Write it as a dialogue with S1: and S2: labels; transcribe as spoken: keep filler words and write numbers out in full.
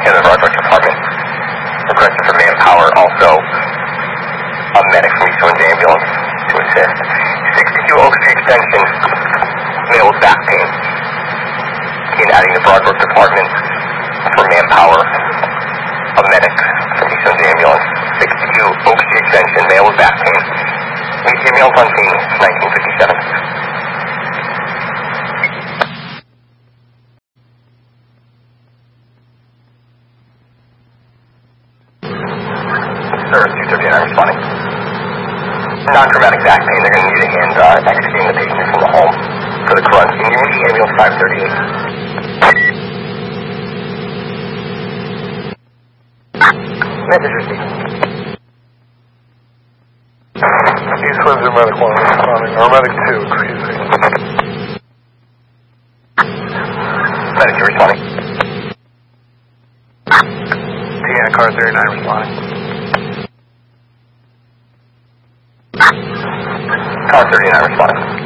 S1: in the Broadway Department. Requested for manpower, also a medic from East Orange Ambulance to assist. sixty-two Oak Street Extension, male with back pain. In adding the Broadbrook Department for manpower, a medic from East Orange Ambulance. sixty-two Oak Street Extension, male with back pain. Media males on scene, nineteen fifty-seven. Sir, two thirty-nine responding. Non-traumatic back pain, they're going to need a hand uh, extricating the patient from the home for the grunt. In Unity Ambulance five thirty-eight. Message received.
S2: East Windsor Medic one responding, or Medic two, excuse me.
S1: Medic two responding.
S2: T N car thirty-nine responding.
S1: Car thirty-nine responding.